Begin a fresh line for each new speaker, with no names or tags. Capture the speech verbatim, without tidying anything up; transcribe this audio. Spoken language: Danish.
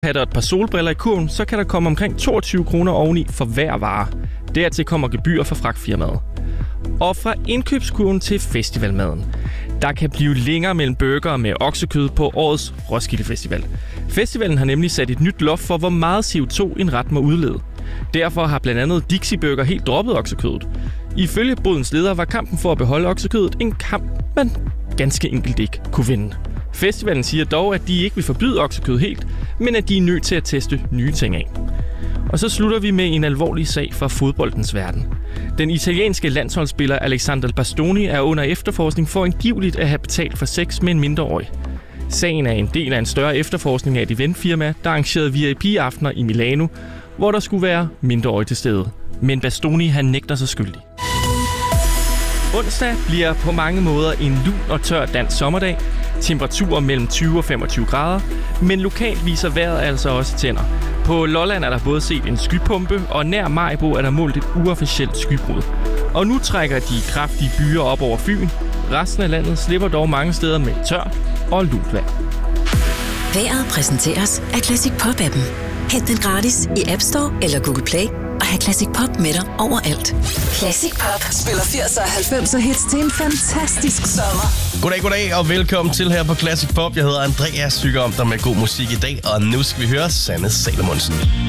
Har der et par solbriller i kurven, så kan der komme omkring toogtyve kroner oveni for hver vare. Dertil kommer gebyr for fragtfirmaet. Og fra indkøbskurven til festivalmaden. Der kan blive længere mellem burger med oksekød på årets Roskilde Festival. Festivalen har nemlig sat et nyt loft for, hvor meget C O to en ret må udlede. Derfor har blandt andet Dixie Burger helt droppet oksekødet. Ifølge bodens leder var kampen for at beholde oksekødet en kamp, man ganske enkelt ikke kunne vinde. Festivalen siger dog, at de ikke vil forbyde oksekød helt, men at de er nødt til at teste nye ting af. Og så slutter vi med en alvorlig sag fra fodboldens verden. Den italienske landsholdsspiller Alexander Bastoni er under efterforskning for angiveligt at have betalt for sex med en mindreårig. Sagen er en del af en større efterforskning af et eventfirma, der arrangerede V I P-aftener i Milano, hvor der skulle være mindreårige til stede. Men Bastoni han nægter sig skyldig. Onsdag bliver på mange måder en lun og tør dansk sommerdag. Temperaturer mellem tyve og femogtyve grader, men lokalt viser vejret altså også tænder. På Lolland er der både set en skypumpe, og nær Maribo er der målt et uofficielt skybrud. Og nu trækker de kraftige byer op over Fyn. Resten af landet slipper dog mange steder med tør og lunt vejr.
Vejret præsenteres af Classic Pop-appen. Hent den gratis i App Store eller Google Play og have Classic Pop med dig overalt. Classic Pop
spiller firserne og halvfemser hits til en fantastisk sommer.
Goddag, goddag og velkommen til her på Classic Pop. Jeg hedder Andreas, syger om dig med god musik i dag, og nu skal vi høre Sanne Salomonsen.